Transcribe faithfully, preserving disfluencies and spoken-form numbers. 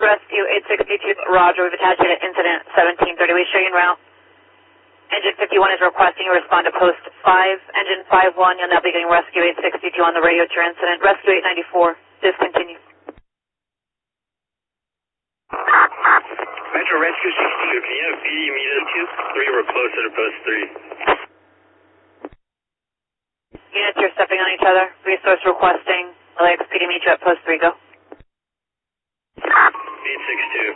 Rescue eight sixty-two, Roger. We've attached you to incident seventeen thirty. We show you en route. Engine fifty-one is requesting you respond to post five. Engine five one, you'll now be getting Rescue eight sixty-two on the radio to your incident. Rescue eight ninety-four, discontinue. Metro Rescue sixty-two, can you have P D meet us two? Three, we're closer to post three. Units, you're stepping on each other. Resource requesting. L A X P D meet you at post three, go. eight six two.